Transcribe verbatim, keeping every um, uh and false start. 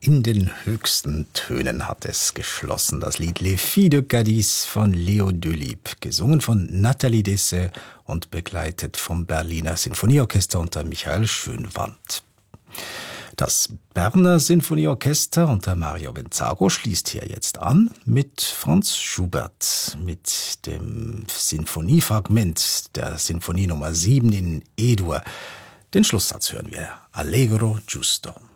In den höchsten Tönen hat es geschlossen, das Lied Les Filles de Cadiz von Leo Delibes, gesungen von Nathalie Dessay und begleitet vom Berliner Sinfonieorchester unter Michael Schönwandt. Das Berner Sinfonieorchester unter Mario Benzago schließt hier jetzt an mit Franz Schubert, mit dem Sinfoniefragment der Sinfonie Nummer sieben in E-Dur. Den Schlusssatz hören wir, Allegro giusto.